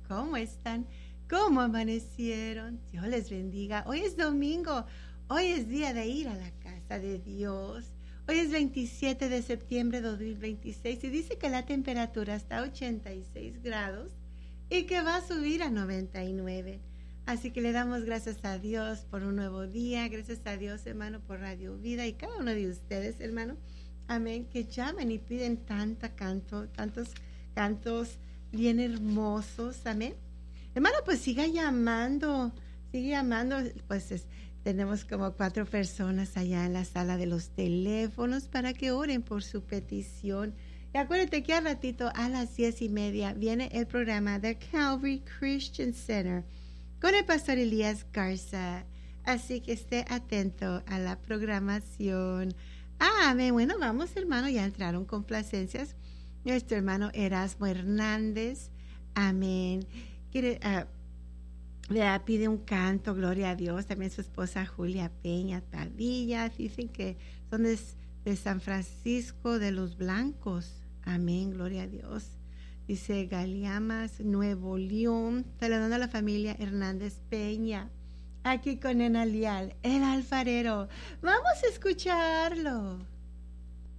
¿Cómo están? ¿Cómo amanecieron? Dios les bendiga. Hoy es domingo. Hoy es día de ir a la casa de Dios. Hoy es 27 de septiembre de 2026 y dice que la temperatura está a 86 grados y que va a subir a 99. Así que le damos gracias a Dios por un nuevo día. Gracias a Dios, hermano, por Radio Vida y cada uno de ustedes, hermano. Amén. Que llaman y piden tantos cantos bien hermosos. Amén. Hermano, pues sigue llamando. Pues tenemos como 4 personas allá en la sala de los teléfonos para que oren por su petición. Y acuérdate que al ratito a las 10:30 viene el programa de Calvary Christian Center con el pastor Elías Garza. Así que esté atento a la programación. Amén. Bueno, vamos, hermano, ya entraron complacencias. Nuestro hermano Erasmo Hernández. Amén. Pide un canto, gloria a Dios. También su esposa Julia Peña Padilla. Dicen que son de San Francisco de los Blancos. Amén, gloria a Dios. Dice Galiamas, Nuevo León. Saludando a la familia Hernández Peña. Aquí con Enalial, el alfarero. Vamos a escucharlo.